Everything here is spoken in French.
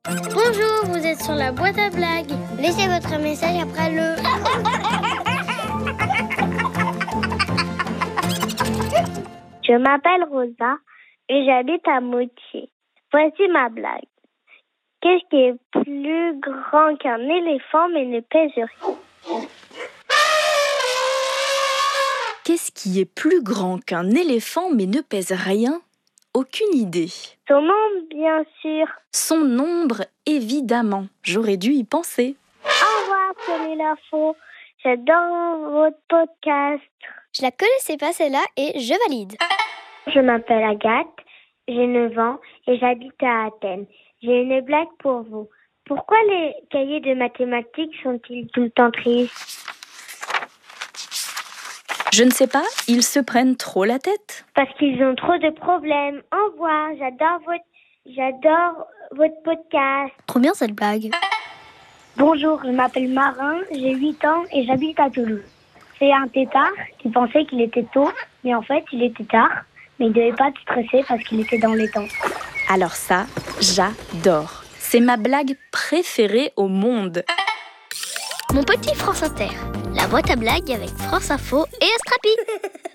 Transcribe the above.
Bonjour, vous êtes sur la boîte à blagues. Laissez votre message après le... Je m'appelle Rosa et j'habite à Moutier. Voici ma blague. Qu'est-ce qui est plus grand qu'un éléphant mais ne pèse rien? Qu'est-ce qui est plus grand qu'un éléphant mais ne pèse rien? Aucune idée. Son nom, bien sûr. Son nombre, évidemment. J'aurais dû y penser. Au revoir, prenez l'info. J'adore votre podcast. Je la connaissais pas celle-là et je valide. Je m'appelle Agathe, j'ai 9 ans et j'habite à Athènes. J'ai une blague pour vous. Pourquoi les cahiers de mathématiques sont-ils tout le temps tristes? Je ne sais pas, ils se prennent trop la tête. Parce qu'ils ont trop de problèmes. Au revoir, j'adore votre podcast. Trop bien cette blague. Bonjour, je m'appelle Marin, j'ai 8 ans et j'habite à Toulouse. C'est un tétard qui pensait qu'il était tôt, mais en fait il était tard. Mais il ne devait pas être stressé parce qu'il était dans les temps. Alors ça, j'adore. C'est ma blague préférée au monde. Mon petit France Inter, la boîte à blagues avec France Info et Astrapi.